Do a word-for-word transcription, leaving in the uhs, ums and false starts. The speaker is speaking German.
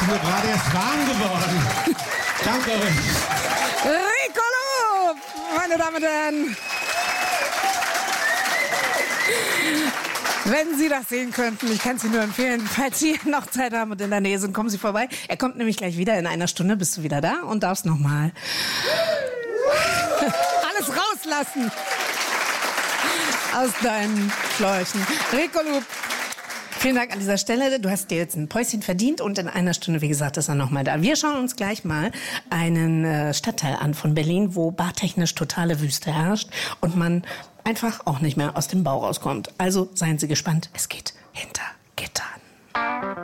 bin nur gerade erst warm geworden. Danke euch. Rico Loop, meine Damen und Herren. Wenn Sie das sehen könnten, ich kann es Ihnen nur empfehlen, falls Sie noch Zeit haben und in der Nähe sind, kommen Sie vorbei. Er kommt nämlich gleich wieder, in einer Stunde bist du wieder da und darfst nochmal alles rauslassen aus deinen Schläuchen. Rico Loop, vielen Dank an dieser Stelle. Du hast dir jetzt ein Päuschen verdient und in einer Stunde, wie gesagt, ist er nochmal da. Wir schauen uns gleich mal einen Stadtteil an von Berlin, wo bartechnisch totale Wüste herrscht und man einfach auch nicht mehr aus dem Bau rauskommt. Also seien Sie gespannt, es geht hinter Gittern.